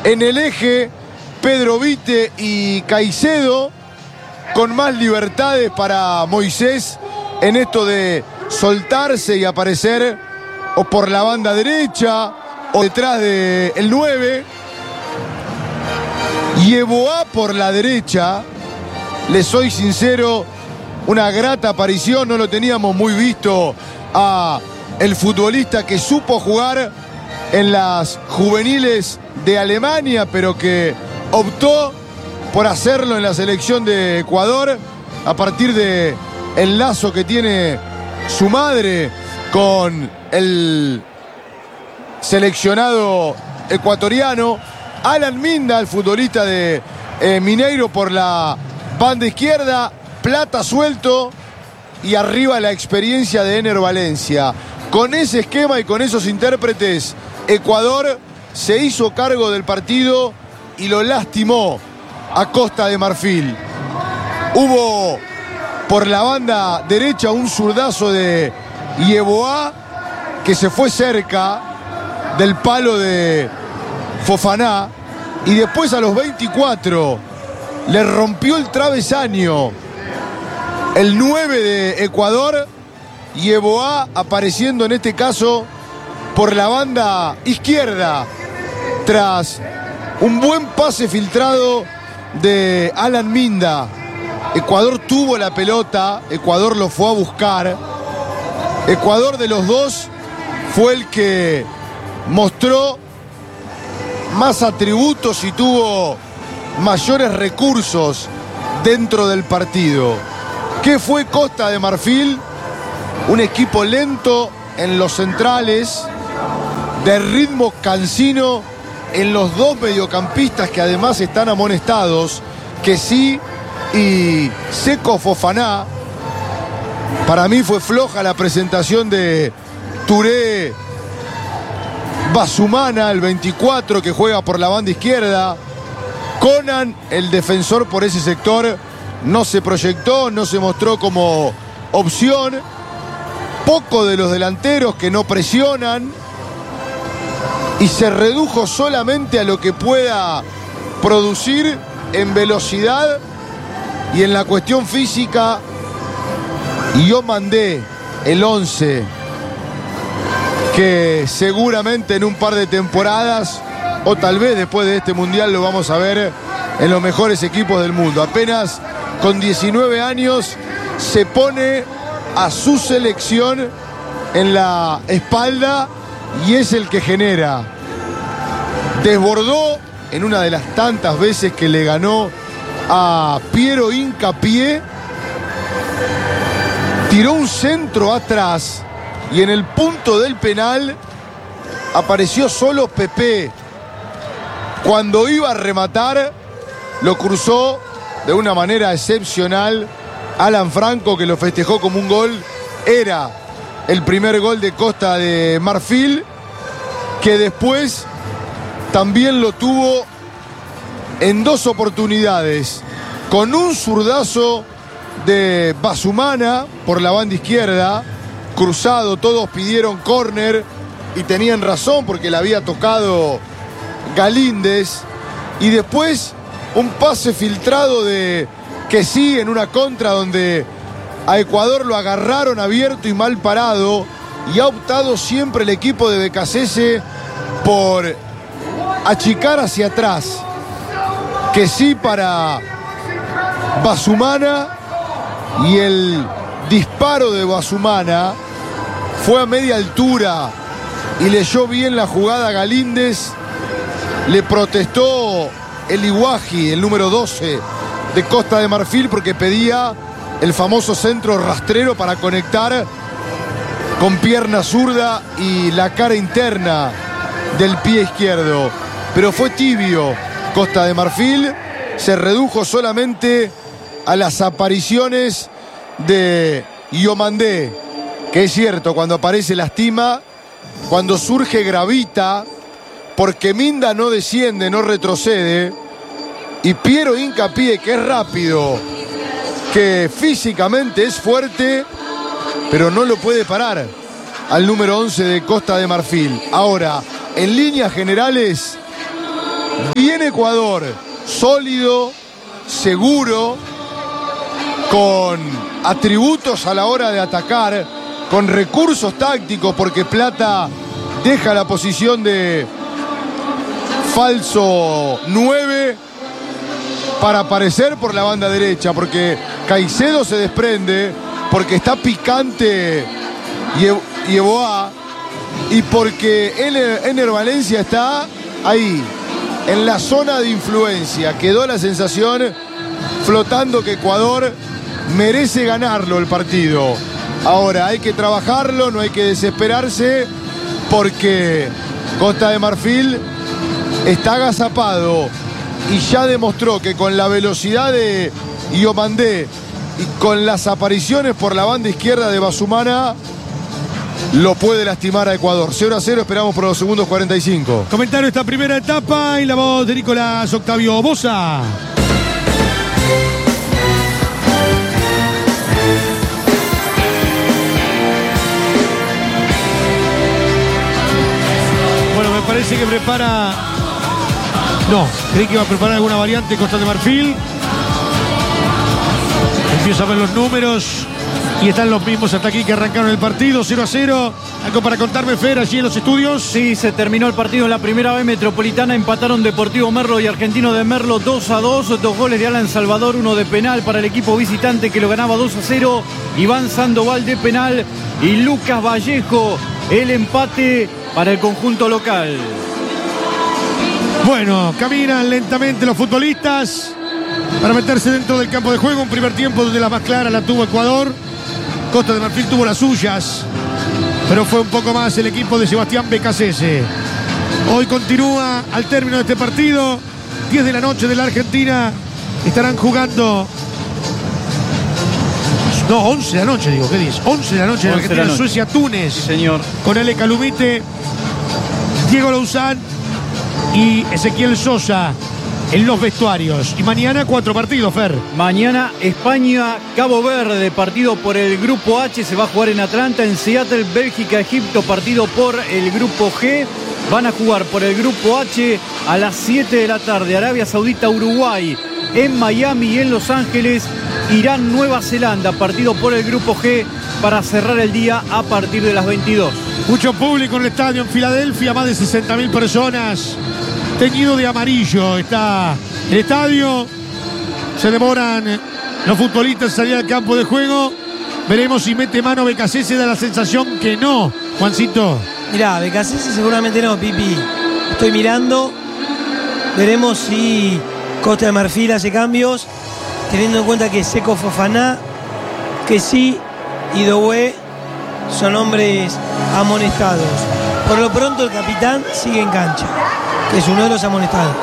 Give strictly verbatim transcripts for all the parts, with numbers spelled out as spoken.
En el eje, Pedro Vite y Caicedo, con más libertades para Moisés en esto de soltarse y aparecer o por la banda derecha o detrás del nueve. Yeboah por la derecha, le soy sincero, una grata aparición, no lo teníamos muy visto a el futbolista que supo jugar en las juveniles de Alemania, pero que optó por hacerlo en la selección de Ecuador a partir de el lazo que tiene su madre con el seleccionado ecuatoriano. Alan Minda, el futbolista de eh, Mineiro, por la banda izquierda, Plata suelto y arriba la experiencia de Ener Valencia. Con ese esquema y con esos intérpretes, Ecuador se hizo cargo del partido y lo lastimó a Costa de Marfil. Hubo por la banda derecha un zurdazo de Yeboah que se fue cerca del palo de Fofaná y después a los veinticuatro le rompió el travesaño el nueve de Ecuador. Yeboah apareciendo en este caso por la banda izquierda tras un buen pase filtrado de Alan Minda. Ecuador tuvo la pelota, Ecuador lo fue a buscar. Ecuador, de los dos, fue el que mostró más atributos y tuvo mayores recursos dentro del partido. ¿Qué fue Costa de Marfil? Un equipo lento en los centrales, de ritmo cansino en los dos mediocampistas que además están amonestados, que sí y Seco Fofaná. Para mí fue floja la presentación de Touré Basumana, el veinticuatro, que juega por la banda izquierda. Conan, el defensor por ese sector, no se proyectó, no se mostró como opción. Poco de los delanteros que no presionan y se redujo solamente a lo que pueda producir en velocidad y en la cuestión física. Y yo mandé el once que seguramente en un par de temporadas o tal vez después de este mundial lo vamos a ver en los mejores equipos del mundo. Apenas con diecinueve años se pone a su selección en la espalda y es el que genera. Desbordó en una de las tantas veces que le ganó a Piero Hincapié, tiró un centro atrás y en el punto del penal apareció solo Pepe. Cuando iba a rematar, lo cruzó de una manera excepcional Alan Franco, que lo festejó como un gol. Era el primer gol de Costa de Marfil, que después también lo tuvo en dos oportunidades, con un zurdazo de Basumana por la banda izquierda, cruzado. Todos pidieron córner y tenían razón porque le había tocado Galíndez. Y después un pase filtrado de que sí en una contra donde a Ecuador lo agarraron abierto y mal parado, y ha optado siempre el equipo de Becasese por achicar hacia atrás. Que sí para Basumana, y el disparo de Basumana fue a media altura y leyó bien la jugada Galíndez. Le protestó el Iguaji, el número doce de Costa de Marfil, porque pedía el famoso centro rastrero para conectar con pierna zurda y la cara interna del pie izquierdo. Pero fue tibio Costa de Marfil, se redujo solamente a las apariciones de Yomandé, que es cierto, cuando aparece lastima, cuando surge gravita, porque Minda no desciende, no retrocede, y Piero Hincapié, que es rápido, que físicamente es fuerte, pero no lo puede parar al número once de Costa de Marfil. Ahora, en líneas generales, Viene Ecuador sólido, seguro, con atributos a la hora de atacar, con recursos tácticos, porque Plata deja la posición de falso nueve para aparecer por la banda derecha, porque Caicedo se desprende, porque está picante y Yeboah, y porque Ener Valencia está ahí, en la zona de influencia. Quedó la sensación flotando que Ecuador merece ganarlo el partido. Ahora hay que trabajarlo, no hay que desesperarse, porque Costa de Marfil está agazapado y ya demostró que con la velocidad de Iomandé y con las apariciones por la banda izquierda de Basumana lo puede lastimar a Ecuador. cero a cero, esperamos por los segundos cuarenta y cinco. Comentario esta primera etapa y la voz de Nicolás Octavio Boza. Bueno, me parece que prepara... No, creí que iba a preparar alguna variante Costa de Marfil. Empiezo a ver los números y están los mismos hasta aquí que arrancaron el partido. Cero a cero. ¿Algo para contarme, Fer, allí en los estudios? Sí, se terminó el partido en la primera B Metropolitana. Empataron Deportivo Merlo y Argentino de Merlo dos a dos. Dos goles de Alan Salvador, uno de penal para el equipo visitante que lo ganaba dos a cero. Iván Sandoval de penal y Lucas Vallejo el empate para el conjunto local. Bueno, caminan lentamente los futbolistas para meterse dentro del campo de juego. Un primer tiempo donde la más clara la tuvo Ecuador. Costa de Marfil tuvo las suyas, pero fue un poco más el equipo de Sebastián Becasese. Hoy continúa al término de este partido. diez de la noche de la Argentina. Estarán jugando... No, once de la noche, digo, ¿qué dices? once de la noche de la Argentina, Suecia, Túnez. Sí, señor. Con Ale Calumite, Diego Louzán y Ezequiel Sosa en los vestuarios. Y mañana cuatro partidos, Fer. Mañana España, Cabo Verde, partido por el grupo H, se va a jugar en Atlanta. En Seattle, Bélgica, Egipto, partido por el grupo G. Van a jugar por el grupo H a las siete de la tarde. Arabia Saudita, Uruguay. En Miami y en Los Ángeles, Irán, Nueva Zelanda, partido por el grupo G para cerrar el día a partir de las veintidós. Mucho público en el estadio en Filadelfia, más de sesenta mil personas. Teñido de amarillo está el estadio. Se demoran los futbolistas en salir al campo de juego. Veremos si mete mano Becasese. Da la sensación que no, Juancito. Mirá, Becasese seguramente no, Pipi. Estoy mirando. Veremos si Costa de Marfil hace cambios, teniendo en cuenta que Seko Fofana, que sí y Doué son hombres amonestados. Por lo pronto el capitán sigue en cancha, que es uno de los amonestados.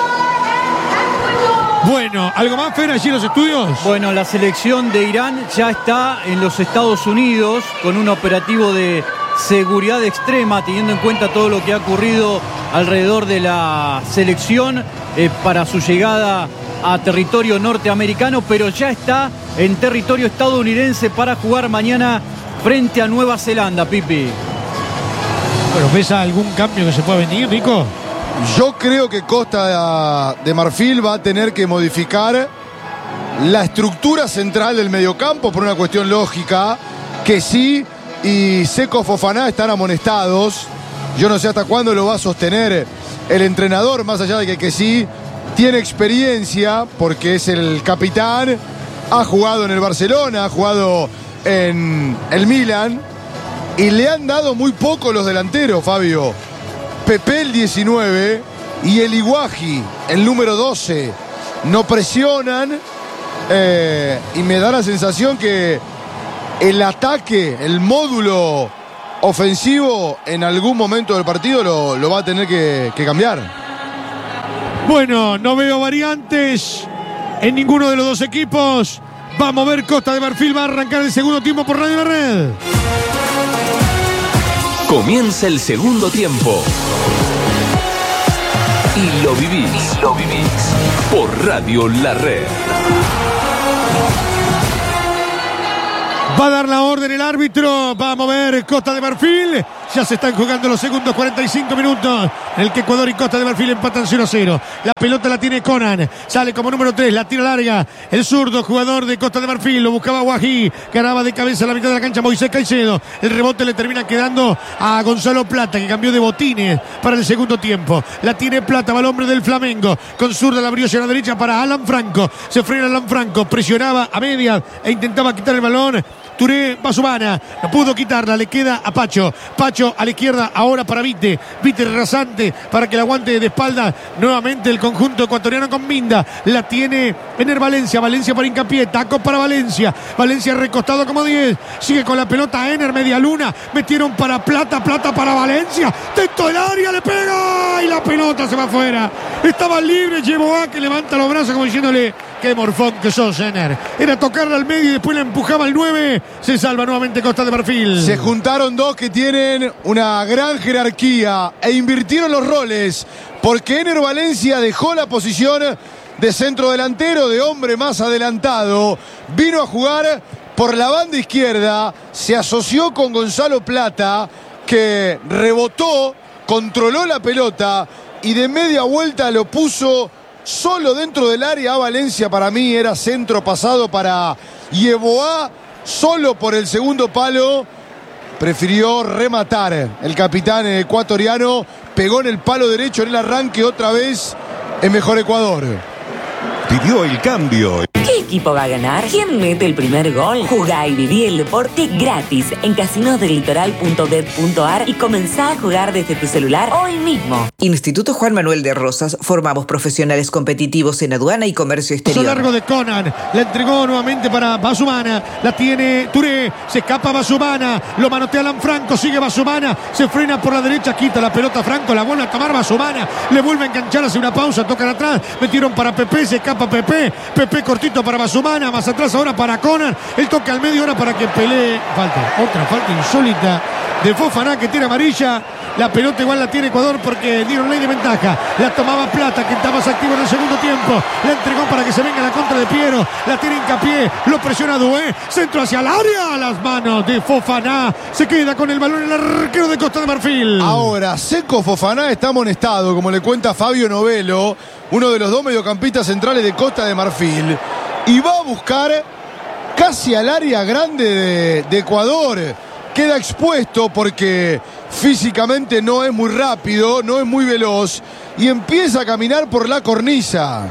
Bueno, ¿algo más, Fer, allí en los estudios? Bueno, la selección de Irán ya está en los Estados Unidos con un operativo de seguridad extrema, teniendo en cuenta todo lo que ha ocurrido alrededor de la selección eh, para su llegada a territorio norteamericano, pero ya está en territorio estadounidense para jugar mañana frente a Nueva Zelanda, Pipi. Bueno, ¿ves algún cambio que se pueda venir, Rico? Yo creo que Costa de Marfil va a tener que modificar la estructura central del mediocampo por una cuestión lógica, que sí y Seko Fofana están amonestados. Yo no sé hasta cuándo lo va a sostener el entrenador, más allá de que, que sí tiene experiencia, porque es el capitán, ha jugado en el Barcelona, ha jugado en el Milan, y le han dado muy poco los delanteros, Fabio. Pepe el diecinueve y el Iguaji, el número doce, no presionan, eh, y me da la sensación que el ataque, el módulo ofensivo en algún momento del partido lo, lo va a tener que, que cambiar. Bueno, no veo variantes en ninguno de los dos equipos. Va a mover Costa de Marfil, va a arrancar el segundo tiempo por Radio La Red. Comienza el segundo tiempo. Y lo vivís, y lo vivís por Radio La Red. Va a dar la orden el árbitro. Va a mover Costa de Marfil. Ya se están jugando los segundos cuarenta y cinco minutos en el que Ecuador y Costa de Marfil empatan cero a cero. La pelota la tiene Conan. Sale como número tres. La tira larga. El zurdo jugador de Costa de Marfil. Lo buscaba Guají. Ganaba de cabeza a la mitad de la cancha Moisés Caicedo. El rebote le termina quedando a Gonzalo Plata, que cambió de botines para el segundo tiempo. La tiene Plata. Va el hombre del Flamengo. Con zurda la abrió hacia la derecha para Alan Franco. Se frena Alan Franco. Presionaba a media e intentaba quitar el balón. Touré Basumana, no pudo quitarla, le queda a Pacho. Pacho a la izquierda, ahora para Vite. Vite rasante para que la aguante de espalda nuevamente el conjunto ecuatoriano con Minda. La tiene Ener Valencia, Valencia para Hincapié, taco para Valencia. Valencia recostado como diez, sigue con la pelota Ener, media luna. Metieron para Plata, Plata para Valencia. Dentro del área, le pega y la pelota se va afuera. Estaba libre, llevó a que levanta los brazos como diciéndole: qué morfón que sos, Ener. Era tocarla al medio y después la empujaba al nueve. Se salva nuevamente Costa de Marfil. Se juntaron dos que tienen una gran jerarquía e invirtieron los roles, porque Ener Valencia dejó la posición de centro delantero, de hombre más adelantado. Vino a jugar por la banda izquierda. Se asoció con Gonzalo Plata, que rebotó, controló la pelota y de media vuelta lo puso solo dentro del área a Valencia. Para mí era centro pasado para Yeboah, solo por el segundo palo. Prefirió rematar el capitán ecuatoriano. Pegó en el palo derecho en el arranque. Otra vez en mejor Ecuador. Pidió el cambio. ¿Qué equipo va a ganar? ¿Quién mete el primer gol? Jugá y viví el deporte gratis en casinos del litoral punto bet punto ar y comenzá a jugar desde tu celular hoy mismo. Instituto Juan Manuel de Rosas. Formamos profesionales competitivos en aduana y comercio exterior. Largo de Conan. La entregó nuevamente para Basumana. La tiene Touré. Se escapa Basumana. Lo manotea Alan Franco. Sigue Basumana. Se frena por la derecha. Quita la pelota Franco. La vuelve a tomar Basumana. Le vuelve a enganchar. Hace una pausa. Tocan atrás. Metieron para Pepe. Se escapa Pepe. Pepe cortito para Basumana, más atrás ahora para Conan, el toque al medio ahora para que pelee. Falta, otra falta insólita de Fofana, que tiene amarilla. La pelota igual la tiene Ecuador porque dieron ley de ventaja. La tomaba Plata, que está más activo en el segundo tiempo. La entregó para que se venga la contra de Piero. La tiene Hincapié, lo presiona Dué. Centro hacia el área, a las manos de Fofana. Se queda con el balón el arquero de Costa de Marfil. Ahora, Seco Fofana está amonestado, como le cuenta Fabio Novelo, uno de los dos mediocampistas centrales de Costa de Marfil. Y va a buscar casi al área grande de, de Ecuador. Queda expuesto porque físicamente no es muy rápido, no es muy veloz y empieza a caminar por la cornisa.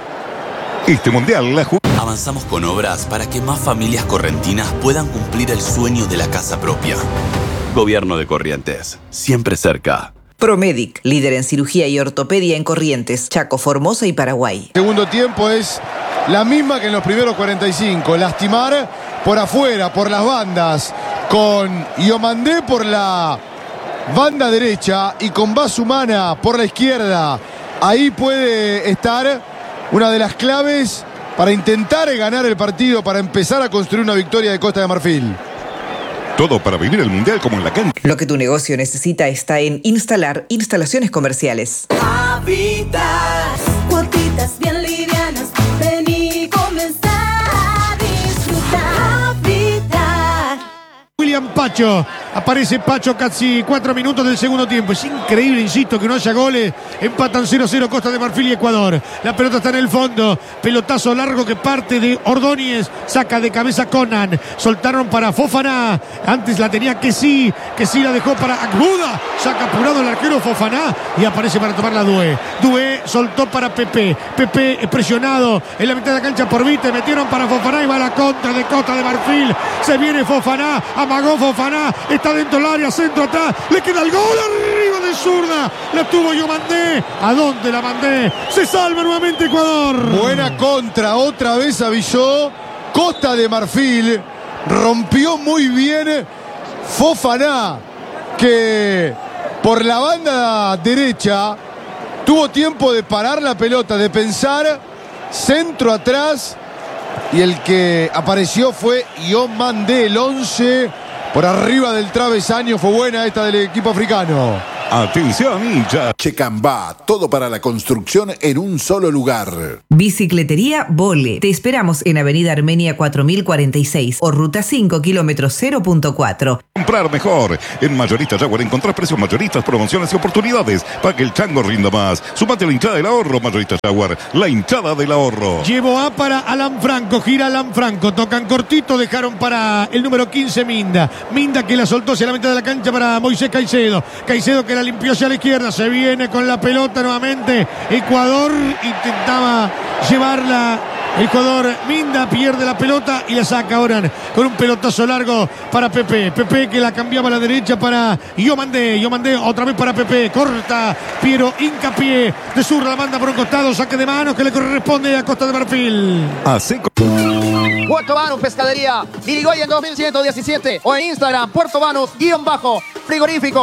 Este mundial la jugó. Avanzamos con obras para que más familias correntinas puedan cumplir el sueño de la casa propia. Gobierno de Corrientes, siempre cerca. Promedic, líder en cirugía y ortopedia en Corrientes, Chaco, Formosa y Paraguay. Segundo tiempo es la misma que en los primeros cuarenta y cinco. Lastimar por afuera, por las bandas, con Iomandé por la banda derecha y con Basumana por la izquierda. Ahí puede estar una de las claves para intentar ganar el partido, para empezar a construir una victoria de Costa de Marfil. Todo para vivir el mundial como en la cancha. Lo que tu negocio necesita está en Instalar Instalaciones Comerciales. Habitat, cuotitas bien livianas, ven y comenzar a disfrutar. Habitat. William Pacho. Aparece Pacho casi cuatro minutos del segundo tiempo. Es increíble, insisto, que no haya goles. Empatan cero a cero Costa de Marfil y Ecuador. La pelota está en el fondo. Pelotazo largo que parte de Ordóñez. Saca de cabeza Conan. Soltaron para Fofana. Antes la tenía que sí. Que sí la dejó para Agbuda. Saca apurado el arquero Fofana. Y aparece para tomar la Dué. Dué soltó para Pepe. Pepe presionado en la mitad de la cancha por Vite. Metieron para Fofana y va a la contra de Costa de Marfil. Se viene Fofana. Amagó Fofana. Está dentro del área, centro atrás, le queda el gol arriba de zurda, la tuvo yo mandé, ¿a dónde la mandé? Se salva nuevamente Ecuador. Buena contra, otra vez avisó Costa de Marfil, rompió muy bien Fofana, que por la banda derecha tuvo tiempo de parar la pelota, de pensar, centro atrás, y el que apareció fue Iomandé, el once. Por arriba del travesaño, fue buena esta del equipo africano. Atención, hincha. Checambá, todo para la construcción en un solo lugar. Bicicletería Vole. Te esperamos en Avenida Armenia cuatro mil cuarenta y seis o Ruta cinco, kilómetro cero punto cuatro. Comprar mejor. En Mayoristas Jaguar encontrás precios mayoristas, promociones y oportunidades para que el chango rinda más. Sumate a la hinchada del ahorro, Mayoristas Jaguar. La hinchada del ahorro. Llevo A para Alan Franco, gira Alan Franco, tocan cortito, dejaron para el número quince Minda. Minda que la soltó hacia la mitad de la cancha para Moisés Caicedo. Caicedo que la limpió hacia la izquierda, se viene con la pelota nuevamente. Ecuador intentaba llevarla. El jugador Minda pierde la pelota y la saca ahora con un pelotazo largo para Pepe. Pepe que la cambiaba a la derecha para Yomandé. Yomandé otra vez para Pepe. Corta Piero, hincapié de zurda, la manda por un costado. Saque de manos que le corresponde a Costa de Marfil. Así. Puerto Banús Pescadería, Irigoyen dos mil ciento diecisiete o en Instagram Puerto Banús guión bajo frigorífico.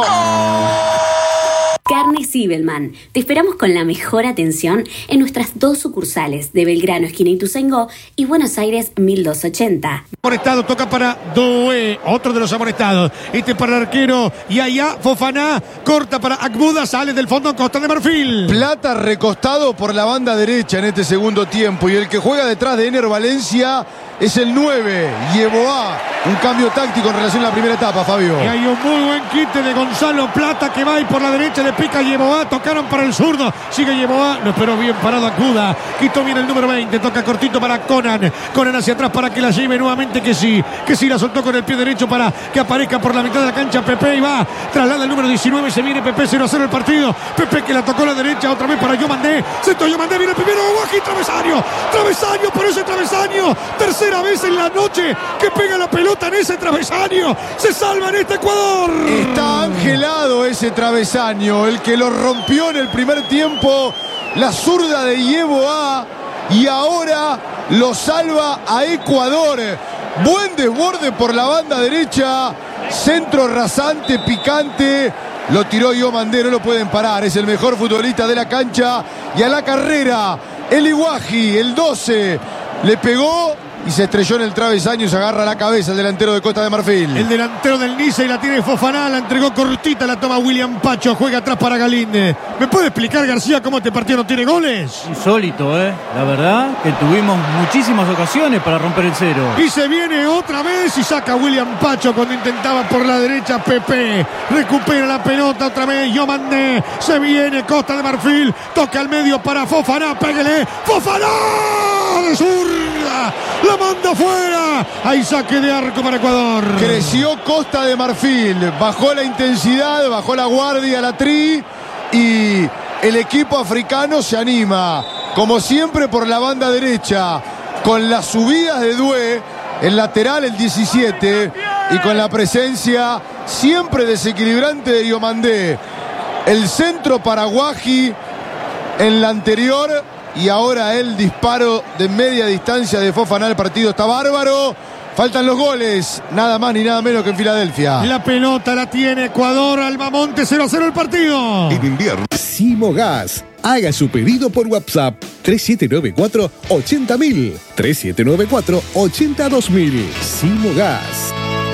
Carnes Zibelman. Te esperamos con la mejor atención en nuestras dos sucursales de Belgrano, esquina Ituzaingó, y Buenos Aires mil doscientos ochenta. Amonestado, toca para Doe, otro de los amonestados. Este para el arquero Yaya Fofaná, corta para Akbuda, sale del fondo Costa de Marfil. Plata recostado por la banda derecha en este segundo tiempo y el que juega detrás de Ener Valencia es el nueve, Yeboah. Un cambio táctico en relación a la primera etapa, Fabio. Y hay un muy buen quite de Gonzalo Plata que va y por la derecha le pica Yeboah. Tocaron para el zurdo. Sigue Yeboah. No esperó bien parado Acuda. Quitó bien el número veinte. Toca cortito para Conan. Conan hacia atrás para que la lleve nuevamente que sí. Que sí la soltó con el pie derecho para que aparezca por la mitad de la cancha Pepe. Y va. Traslada el número diecinueve. Se viene Pepe cero a cero el partido. Pepe que la tocó a la derecha. Otra vez para Yomandé. Sentó Yomandé. Viene el primero. Aquí travesaño. Travesaño por ese travesaño. Tercera vez en la noche que pega la pelota en ese travesaño. Se salva en este Ecuador. Está angelado ese travesaño, el que lo rompió en el primer tiempo, la zurda de Yeboah, y ahora lo salva a Ecuador. Buen desborde por la banda derecha, centro rasante, picante. Lo tiró Yomandé, no lo pueden parar. Es el mejor futbolista de la cancha. Y a la carrera, el Iguaji, el doce, le pegó y se estrelló en el travesaño y se agarra la cabeza el delantero de Costa de Marfil. El delantero del Niza y la tiene Fofaná, la entregó cortita, la toma William Pacho, juega atrás para Galíndez. ¿Me puede explicar, García, cómo este partido no tiene goles? Insólito, ¿eh? La verdad que tuvimos muchísimas ocasiones para romper el cero. Y se viene otra vez y saca William Pacho cuando intentaba por la derecha Pepe. Recupera la pelota otra vez Yomandé. Se viene Costa de Marfil, toca al medio para Fofaná, pégale. ¡Fofaná! De zurda, la manda fuera. Hay saque de arco para Ecuador. Creció Costa de Marfil, bajó la intensidad, bajó la guardia, la tri, y el equipo africano se anima, como siempre, por la banda derecha, con las subidas de Due, el lateral, el diecisiete, y con la presencia siempre desequilibrante de Yomandé. El centro paraguaji en la anterior. Y ahora el disparo de media distancia de Fofaná. El partido está bárbaro. Faltan los goles, nada más ni nada menos que en Filadelfia. La pelota la tiene Ecuador, Albamonte, cero a cero el partido. En invierno. Simogas. Haga su pedido por WhatsApp tres siete nueve cuatro, ochenta mil. tres siete nueve cuatro, ochenta dos mil. Simogas.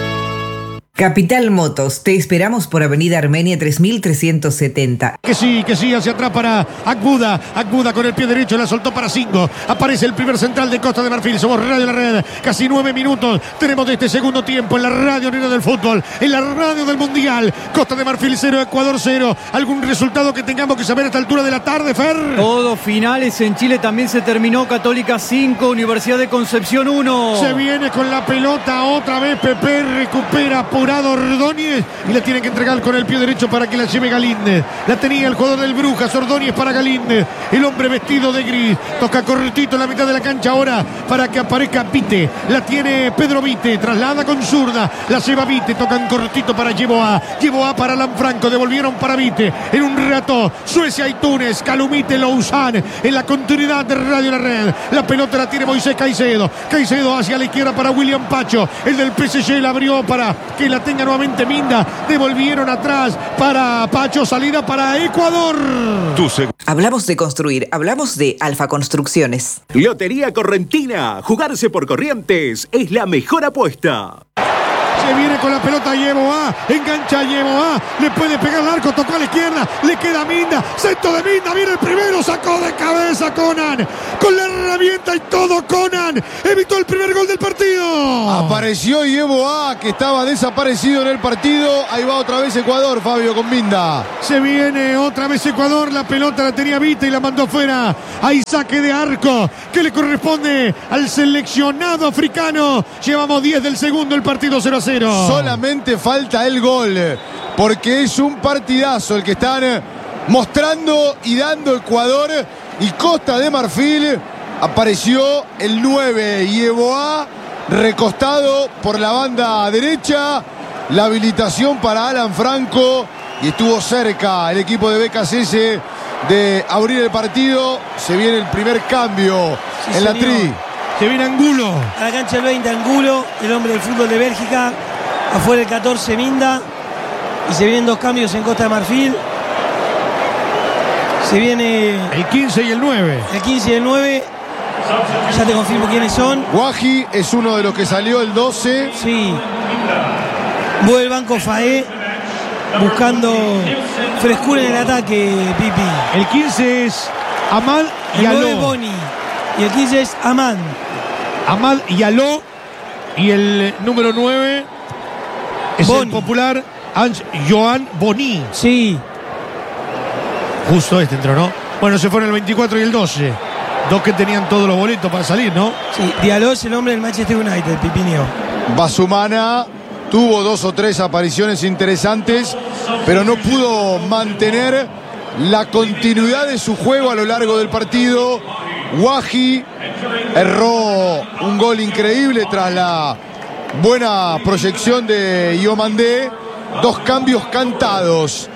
Capital Motos, te esperamos por Avenida Armenia tres mil trescientos setenta. Que sí, que sí, hacia atrás para Akbuda. Akbuda con el pie derecho, la soltó para Singo. Aparece el primer central de Costa de Marfil. Somos Radio La Red, casi nueve minutos tenemos de este segundo tiempo en la Radio Unida del Fútbol, en la radio del Mundial. Costa de Marfil cero, Ecuador cero. ¿Algún resultado que tengamos que saber a esta altura de la tarde, Fer? Todos finales en Chile también se terminó. Católica cinco, Universidad de Concepción uno. Se viene con la pelota otra vez Pepe, recupera por Ordóñez y la tiene que entregar con el pie derecho para que la lleve Galíndez. La tenía el jugador del Brujas, Ordóñez para Galíndez, el hombre vestido de gris, toca cortito en la mitad de la cancha ahora para que aparezca Vite. La tiene Pedro Vite, traslada con zurda, la lleva Vite, tocan cortito para Yeboah, Yeboah para Lanfranco, devolvieron para Vite. En un rato Suecia y Túnez, Calumite, Lausanne, en la continuidad de Radio La Red. La pelota la tiene Moisés Caicedo, Caicedo hacia la izquierda para William Pacho, el del P S G la abrió para que la tenga nuevamente Minda, devolvieron atrás para Pacho, salida para Ecuador. Hablamos de construir, hablamos de Alfa Construcciones. Lotería Correntina, jugarse por Corrientes es la mejor apuesta. Se viene con la pelota Yeboah. Engancha Yeboah. Le puede pegar al arco. Tocó a la izquierda. Le queda Minda. Centro de Minda. Viene el primero. Sacó de cabeza Conan. Con la herramienta y todo Conan. Evitó el primer gol del partido. Apareció Yeboah, que estaba desaparecido en el partido. Ahí va otra vez Ecuador, Fabio, con Minda. Se viene otra vez Ecuador. La pelota la tenía Vita y la mandó afuera. Hay saque de arco que le corresponde al seleccionado africano. Llevamos diez del segundo, el partido cero a cero. Solamente falta el gol, porque es un partidazo el que están mostrando y dando Ecuador y Costa de Marfil. Apareció el nueve, Yeboah, recostado por la banda derecha. La habilitación para Alan Franco, y estuvo cerca el equipo de B K C S de abrir el partido. Se viene el primer cambio Sí, en la señor. tri. Se viene Angulo. A la cancha el veinte, Angulo, el hombre del fútbol de Bélgica. Afuera el catorce, Minda. Y se vienen dos cambios en Costa de Marfil. Se viene el quince y el nueve. El quince y el nueve. Ya te confirmo quiénes son. Guaji es uno de los que salió el doce. Sí. Vuelve el banco Faé, buscando frescura en el ataque, Pipi. El quince es Amad El nueve Yaló. Boni. Y el quince es Amad. Amad Yaló. Y el número nueve es Boni. el popular Ange Joan Boni. Sí. Justo este entró, ¿no? Bueno, se fueron el veinticuatro y el doce. Dos que tenían todos los boletos para salir, ¿no? Sí, Diallo es el hombre del Manchester United, Pipinio. Basumana tuvo dos o tres apariciones interesantes, pero no pudo mantener la continuidad de su juego a lo largo del partido. Guaji erró un gol increíble tras la buena proyección de Yomandé. Dos cambios cantados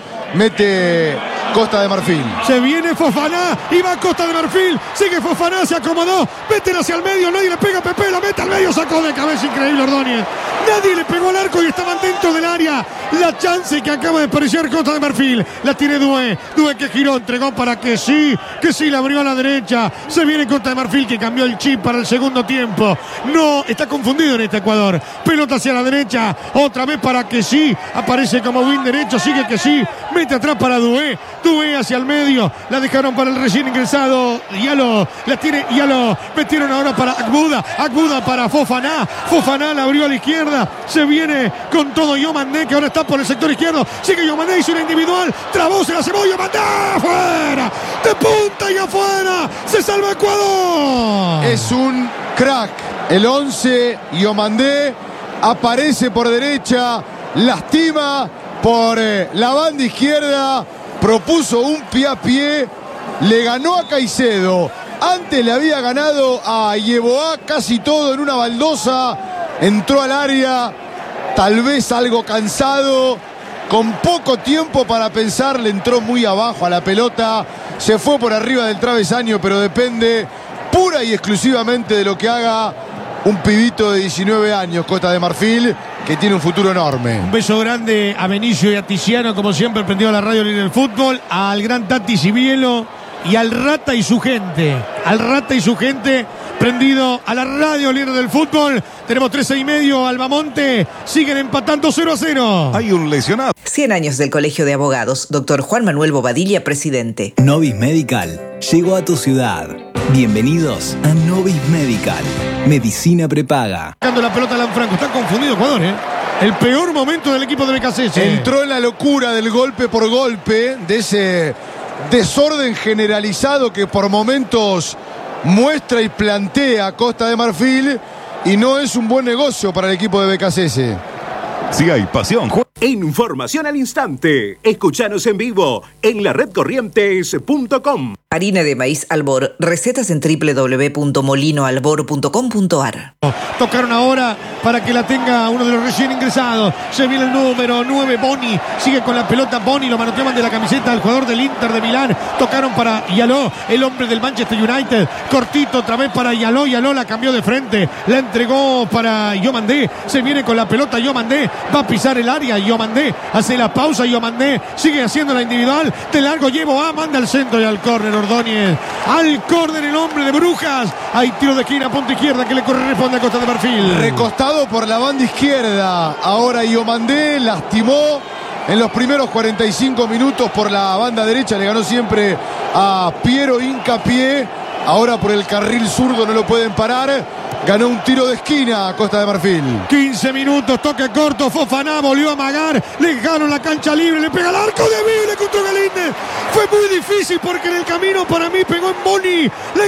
mete Costa de Marfil. Se viene Fofana y va Costa de Marfil. Sigue Fofana, se acomodó. Meten hacia el medio, nadie le pega a Pepe, la mete al medio, sacó de cabeza, increíble Ordóñez. Nadie le pegó al arco y estaban dentro del área. La chance que acaba de aparecer Costa de Marfil la tiene Dué. Dué que giró, entregó para que sí, que sí, la abrió a la derecha. Se viene Costa de Marfil, que cambió el chip para el segundo tiempo. No, está confundido en este Ecuador. Pelota hacia la derecha, otra vez para que sí. Aparece como win derecho, sigue que sí. Mete atrás para Dué. Dué hacia el medio, la dejaron para el recién ingresado Yalo, la tiene Yalo, metieron ahora para Agbuda, Agbuda para Fofana, Fofana la abrió a la izquierda, se viene con todo Yomandé, que ahora está por el sector izquierdo, sigue Yomandé, hizo una individual, trabó, se la cebó Yomandé, afuera, de punta y afuera, se salva Ecuador. Es un crack, el once, Yomandé, aparece por derecha, lastima por eh, la banda izquierda, propuso un pie a pie, le ganó a Caicedo, antes le había ganado a Yeboah casi todo en una baldosa, entró al área, tal vez algo cansado, con poco tiempo para pensar, le entró muy abajo a la pelota, se fue por arriba del travesaño, pero depende pura y exclusivamente de lo que haga un pibito de diecinueve años, Costa de Marfil, que tiene un futuro enorme. Un beso grande a Benicio y a Tiziano, como siempre, prendido a la radio Líder del Fútbol, al gran Tati Sibielo y al Rata y su gente. Al Rata y su gente, prendido a la radio Líder del Fútbol. Tenemos trece y medio, Albamonte. Siguen empatando cero a cero. Hay un lesionado. cien años del Colegio de Abogados. Doctor Juan Manuel Bobadilla, presidente. Novis Medical llegó a tu ciudad. Bienvenidos a Novis Medical. Medicina prepaga. Sacando la pelota a Lanfranco. Está confundido Ecuador, ¿eh? El peor momento del equipo de B K C S. Entró en la locura del golpe por golpe, de ese desorden generalizado que por momentos muestra y plantea Costa de Marfil, y no es un buen negocio para el equipo de B K C S. Si hay pasión. Información al instante. Escuchanos en vivo en la red corrientes punto com. Harina de maíz Albor. Recetas en doble u doble u doble u punto molino albor punto com punto a r. Tocaron ahora para que la tenga uno de los recién ingresados. Se viene el número nueve, Boni. Sigue con la pelota Boni. Lo manoteaban de la camiseta al jugador del Inter de Milán. Tocaron para Yaló, el hombre del Manchester United. Cortito otra vez para Yaló. Yaló la cambió de frente. La entregó para Yomandé. Se viene con la pelota Yomandé. Va a pisar el área. Yomandé hace la pausa. Yomandé sigue haciendo la individual. De largo Yeboah, manda al centro y al córner. Ordóñez. Al córner el hombre de Brujas. Hay tiro de esquina, punta izquierda que le corresponde a Costa de Marfil. Recostado por la banda izquierda. Ahora Iomandé lastimó en los primeros cuarenta y cinco minutos por la banda derecha. Le ganó siempre a Piero Hincapié. Ahora por el carril zurdo no lo pueden parar. Ganó un tiro de esquina a Costa de Marfil. quince minutos, toque corto. Fofaná volvió a amagar. Le dejaron la cancha libre. Le pega al arco de Vible contra Galíndez. Fue muy difícil porque en el camino para mí pegó en Boni. Le